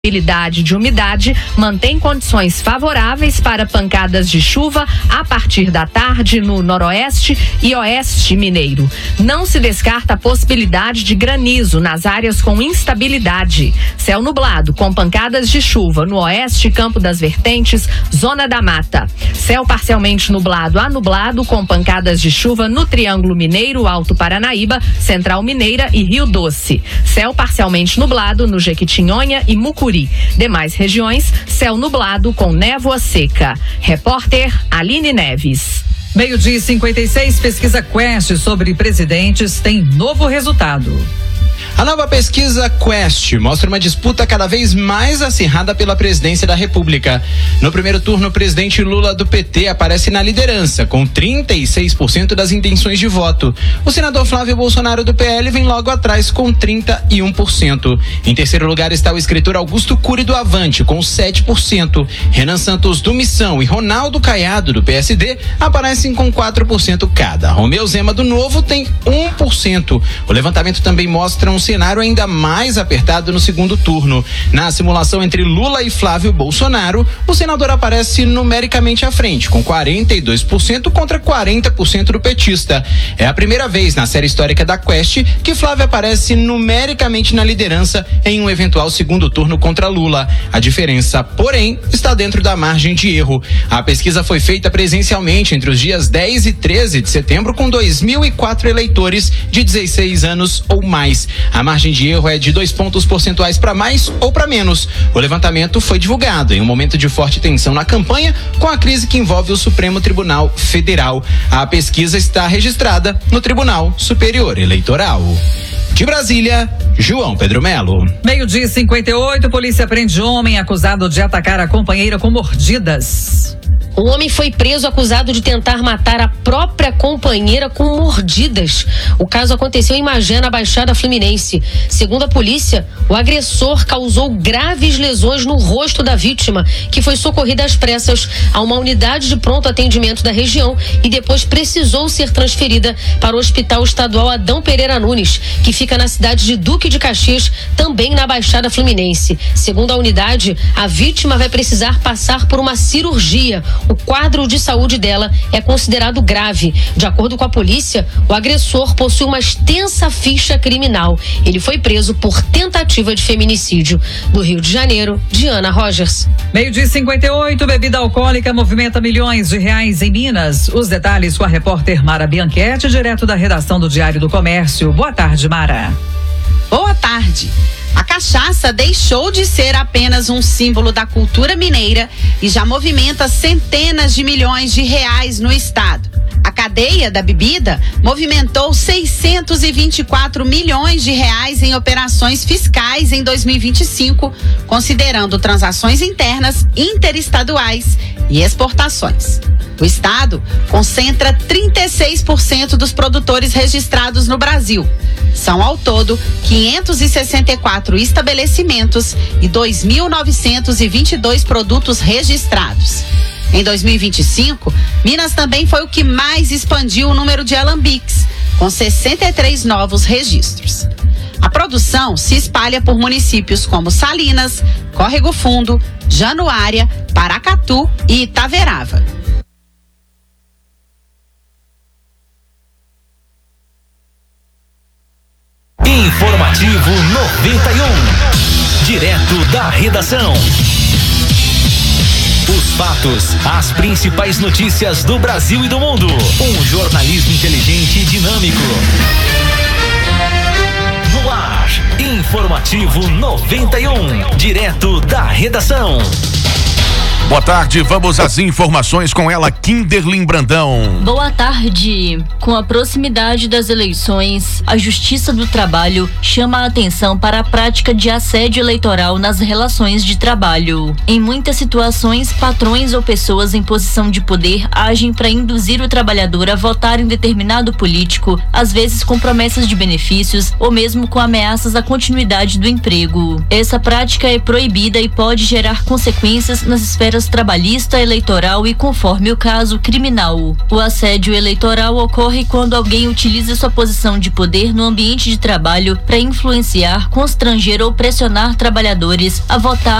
Probabilidade de umidade mantém condições favoráveis para pancadas de chuva a partir da tarde no noroeste e oeste mineiro. Não se descarta a possibilidade de granizo nas áreas com instabilidade. Céu nublado com pancadas de chuva no oeste, Campo das Vertentes, Zona da Mata. Céu parcialmente nublado a nublado com pancadas de chuva no Triângulo Mineiro, Alto Paranaíba, Central Mineira e Rio Doce. Céu parcialmente nublado no Jequitinhonha e Mucuri. Demais regiões, céu nublado com névoa seca. Repórter Aline Neves. 12h56, pesquisa Quest sobre presidentes tem novo resultado. A nova pesquisa Quest mostra uma disputa cada vez mais acirrada pela presidência da República. No primeiro turno, o presidente Lula do PT aparece na liderança, com 36% das intenções de voto. O senador Flávio Bolsonaro do PL vem logo atrás, com 31%. Em terceiro lugar está o escritor Augusto Cury do Avante, com 7%. Renan Santos do Missão e Ronaldo Caiado do PSD aparecem com 4% cada. Romeu Zema do Novo tem 1%. O levantamento também mostra um cenário ainda mais apertado no segundo turno. Na simulação entre Lula e Flávio Bolsonaro, o senador aparece numericamente à frente, com 42% contra 40% do petista. É a primeira vez na série histórica da Quest que Flávio aparece numericamente na liderança em um eventual segundo turno contra Lula. A diferença, porém, está dentro da margem de erro. A pesquisa foi feita presencialmente entre os dias 10 e 13 de setembro com 2.004 eleitores de 16 anos ou mais. A margem de erro é de 2 pontos percentuais para mais ou para menos. O levantamento foi divulgado em um momento de forte tensão na campanha, com a crise que envolve o Supremo Tribunal Federal. A pesquisa está registrada no Tribunal Superior Eleitoral. De Brasília, João Pedro Melo. 12h58, polícia prende homem acusado de atacar a companheira com mordidas. O homem foi preso acusado de tentar matar a própria companheira com mordidas. O caso aconteceu em Magé, na Baixada Fluminense. Segundo a polícia, o agressor causou graves lesões no rosto da vítima, que foi socorrida às pressas a uma unidade de pronto atendimento da região e depois precisou ser transferida para o Hospital Estadual Adão Pereira Nunes, que fica na cidade de Duque de Caxias, também na Baixada Fluminense. Segundo a unidade, a vítima vai precisar passar por uma cirurgia. O quadro de saúde dela é considerado grave. De acordo com a polícia, o agressor possui uma extensa ficha criminal. Ele foi preso por tentativa de feminicídio. Do Rio de Janeiro, Diana Rogers. 12h58, bebida alcoólica movimenta milhões de reais em Minas. Os detalhes com a repórter Mara Bianchetti, direto da redação do Diário do Comércio. Boa tarde, Mara. Boa tarde. A cachaça deixou de ser apenas um símbolo da cultura mineira e já movimenta centenas de milhões de reais no estado. A cadeia da bebida movimentou 624 milhões de reais em operações fiscais em 2025, considerando transações internas, interestaduais e exportações. O estado concentra 36% dos produtores registrados no Brasil. São, ao todo, 564 estabelecimentos e 2.922 produtos registrados. Em 2025, Minas também foi o que mais expandiu o número de alambiques, com 63 novos registros. A produção se espalha por municípios como Salinas, Córrego Fundo, Januária, Paracatu e Itaverava. Informativo 91. Direto da redação. Os fatos, as principais notícias do Brasil e do mundo. Um jornalismo inteligente e dinâmico. No ar, Informativo 91. Direto da redação. Boa tarde, vamos às informações com ela, Kinderlin Brandão. Boa tarde. Com a proximidade das eleições, a Justiça do Trabalho chama a atenção para a prática de assédio eleitoral nas relações de trabalho. Em muitas situações, patrões ou pessoas em posição de poder agem para induzir o trabalhador a votar em determinado político, às vezes com promessas de benefícios ou mesmo com ameaças à continuidade do emprego. Essa prática é proibida e pode gerar consequências nas esferas esferas trabalhista, eleitoral e, conforme o caso, criminal. O assédio eleitoral ocorre quando alguém utiliza sua posição de poder no ambiente de trabalho para influenciar, constranger ou pressionar trabalhadores a votar